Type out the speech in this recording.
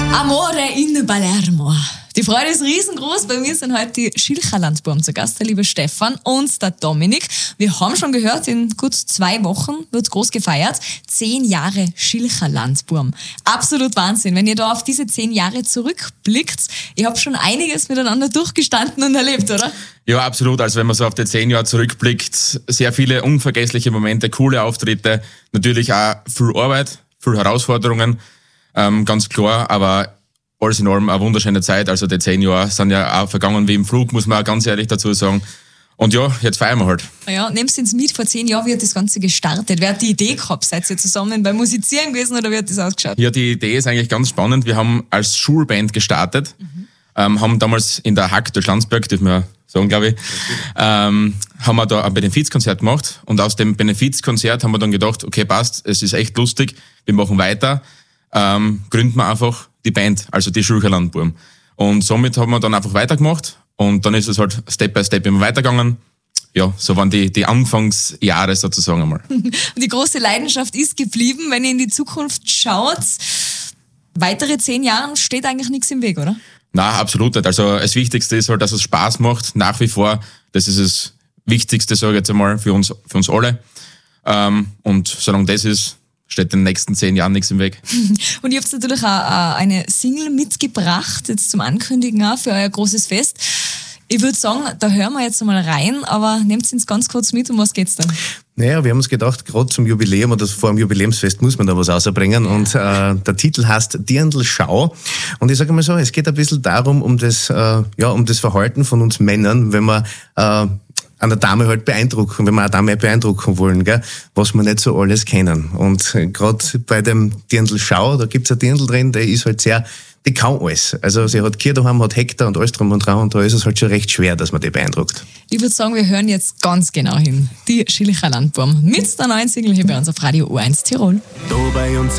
Amore in Palermo. Die Freude ist riesengroß. Bei mir sind heute die Schilcher-Landbuben zu Gast, der liebe Stefan und der Dominik. Wir haben schon gehört, in gut 2 Wochen wird groß gefeiert. 10 Jahre Schilcher-Landbuben. Absolut Wahnsinn. Wenn ihr da auf diese 10 Jahre zurückblickt, ihr habt schon einiges miteinander durchgestanden und erlebt, oder? Ja, absolut. Also wenn man so auf die 10 Jahre zurückblickt, sehr viele unvergessliche Momente, coole Auftritte, natürlich auch viel Arbeit, viel Herausforderungen, ganz klar, aber alles in allem eine wunderschöne Zeit. Also die 10 Jahre sind ja auch vergangen wie im Flug, muss man auch ganz ehrlich dazu sagen. Und ja, jetzt feiern wir halt. Ja, nehmt uns mit, vor 10 Jahren, wie hat das Ganze gestartet? Wer hat die Idee gehabt? Seid ihr zusammen beim Musizieren gewesen oder wie hat das ausgeschaut? Ja, die Idee ist eigentlich ganz spannend. Wir haben als Schulband gestartet, haben damals in der Hack durch Landsberg, dürfen wir sagen, glaube ich, haben wir da ein Benefizkonzert gemacht. Und aus dem Benefizkonzert haben wir dann gedacht, okay, passt, es ist echt lustig, wir machen weiter. Gründen wir einfach die Band, also die Schilcher Landbuben. Und somit haben wir dann einfach weitergemacht und dann ist es halt Step by Step immer weitergegangen. Ja, so waren die Anfangsjahre sozusagen einmal. Und die große Leidenschaft ist geblieben, wenn ihr in die Zukunft schaut. Weitere 10 Jahren steht eigentlich nichts im Weg, oder? Nein, absolut nicht. Also das Wichtigste ist halt, dass es Spaß macht, nach wie vor. Das ist das Wichtigste, sage ich jetzt einmal, für uns alle. Und solange das ist, steht in den nächsten 10 Jahren nichts im Weg. Und ihr habt natürlich auch eine Single mitgebracht, jetzt zum Ankündigen auch für euer großes Fest. Ich würde sagen, da hören wir jetzt mal rein, aber nehmt uns ganz kurz mit, um was geht's denn? Naja, wir haben uns gedacht, gerade zum Jubiläum oder vor dem Jubiläumsfest muss man da was rausbringen und der Titel heißt Dirndl Schau und ich sage mal so, es geht ein bisschen darum, um das Verhalten von uns Männern, wenn wir an der Dame halt beeindrucken, wenn wir eine Dame beeindrucken wollen, gell, was wir nicht so alles kennen. Und gerade bei dem Dirndl Schau, da gibt's ein Dirndl drin, der ist halt sehr, die kann alles. Also sie hat Kier daheim, hat Hektar und alles drum und dran und da ist es halt schon recht schwer, dass man die beeindruckt. Ich würde sagen, wir hören jetzt ganz genau hin. Die Schilcher Landbuben mit der neuen Single hier bei uns auf Radio O1 Tirol. Da bei uns